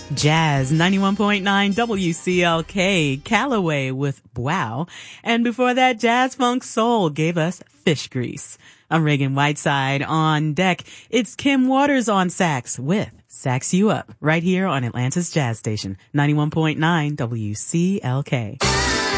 Jazz 91.9 WCLK, Callaway with Wow. And before that, Jazz Funk Soul gave us Fish Grease. I'm Reagan Whiteside. On deck, it's Kim Waters on sax with Sax You Up right here on Atlanta's Jazz Station 91.9 WCLK.